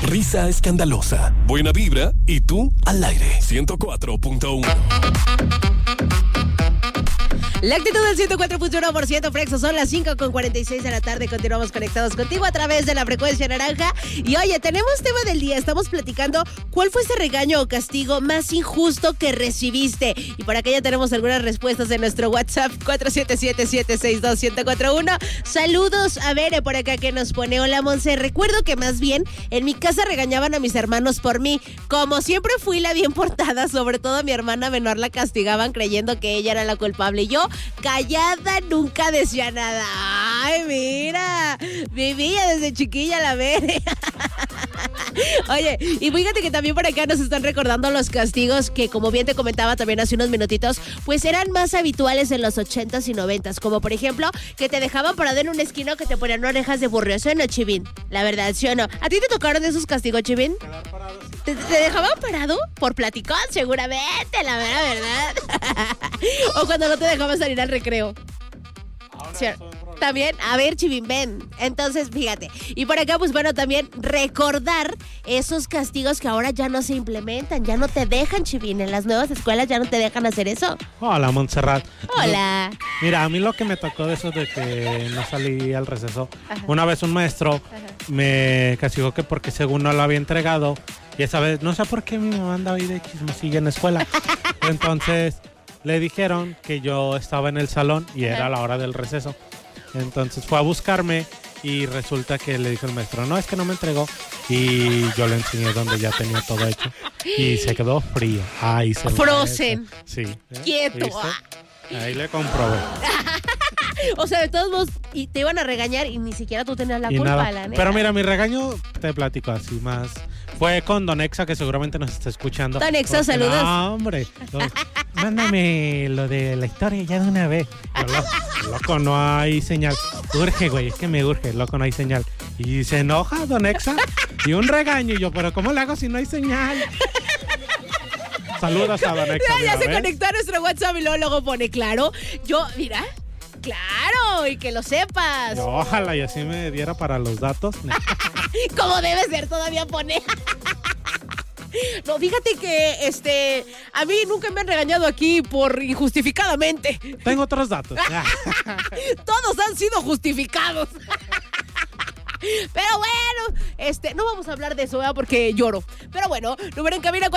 Risa escandalosa, buena vibra y tú al aire. 104.1. La actitud del 104.1%, Frexo, son las 5:46 de la tarde. Continuamos conectados contigo a través de la frecuencia naranja. Y oye, tenemos tema del día. Estamos platicando cuál fue ese regaño o castigo más injusto que recibiste. Y por acá ya tenemos algunas respuestas en nuestro WhatsApp 477-762-1041. Saludos a Bere por acá que nos pone: hola Monse, recuerdo que más bien en mi casa regañaban a mis hermanos por mí. Como siempre fui la bien portada, sobre todo a mi hermana menor la castigaban creyendo que ella era la culpable. Y yo, callada, nunca decía nada. Ay, mira, vivía desde chiquilla la Bere. Oye, y fíjate que también por acá nos están recordando los castigos que, como bien te comentaba también hace unos minutitos, pues eran más habituales en los 80s y 90s, como por ejemplo que te dejaban parado en una esquina o que te ponían orejas de burro. ¿Sí o no, Chivín? La verdad, ¿sí o no? ¿A ti te tocaron esos castigos, Chivín? Quedar parado, sí. ¿Te dejaban parado? Por platicón, seguramente, la verdad. O cuando no te dejaban salir al recreo. Ahora Sí, son problemas. también, a ver, Chivín, ven. Entonces, fíjate. Y por acá, pues bueno, también recordar esos castigos que ahora ya no se implementan, ya no te dejan, Chivín. En las nuevas escuelas ya no te dejan hacer eso. Hola, Montserrat. Hola. Mira, a mí lo que me tocó de eso de que no salí al receso, una vez un maestro me castigó que porque según no lo había entregado, y esa vez, no sé por qué mi mamá andaba ahí de chismosilla en la escuela. Entonces le dijeron que yo estaba en el salón y era la hora del receso. Entonces fue a buscarme y resulta que le dijo el maestro: no, es que no me entregó. Y yo le enseñé donde ya tenía todo hecho. Y se quedó frío. Ahí se Frozen. Sí. Quieto. ¿Viste? Ahí le comprobé. O sea, de todos modos, y te iban a regañar y ni siquiera tú tenías la Y culpa, nada. la neta. Pero mira, mi regaño, te platico así más. Fue con Don Exa, que seguramente nos está escuchando. Don Exa, Porque, saludos. No, hombre. Mándame lo de la historia ya de una vez. Yo, loco, no hay señal. Urge, güey, es que me urge. Loco, no hay señal. Y se enoja Don Exa. Y un regaño. Y yo, pero ¿cómo le hago si no hay señal? Saludos a Don Exa. Ya mira, se ¿ves? conectó a nuestro WhatsApp y luego pone, claro. Yo, mira, claro, y que lo sepas. Yo, ojalá y así me diera para los datos. Como debe ser, todavía pone. No, fíjate que a mí nunca me han regañado aquí por injustificadamente. Tengo otros datos. Todos han sido justificados. Pero bueno, no vamos a hablar de eso, ¿verdad? Porque lloro. Pero bueno, número en cabina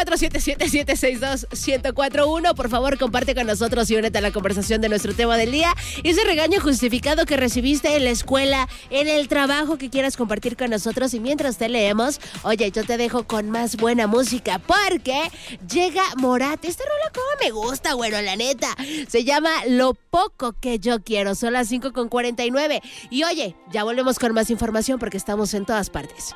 477-762-1041. Por favor, comparte con nosotros y únete a la conversación de nuestro tema del día. Ese regaño justificado que recibiste en la escuela, en el trabajo, que quieras compartir con nosotros. Y mientras te leemos, oye, yo te dejo con más buena música porque llega Morat. Esta rola como me gusta, bueno, la neta. Se llama Lo Poco Que Yo Quiero. Son las 5:49. Y oye, ya volvemos con más información porque estamos en todas partes.